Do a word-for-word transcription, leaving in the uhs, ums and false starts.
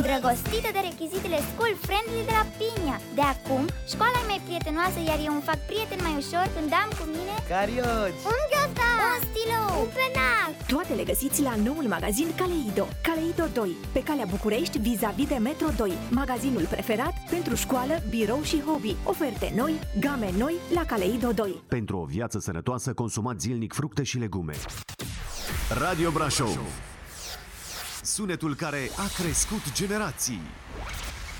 îndrăgostită de rechizitele school-friendly de la Pinia. De acum, școala e mai prietenoasă, iar eu îmi fac prieteni mai ușor când am cu mine carioci, un ghiozdan, un stilou, un penac. Toate le găsiți la noul magazin Kaleido. Kaleido doi, pe calea București, vis-a-vis de Metro doi. Magazinul preferat pentru școală, birou și hobby. Oferte noi, game noi la Kaleido doi. Pentru o viață sănătoasă, consumați zilnic fructe și legume. Radio Brașov, sunetul care a crescut generații.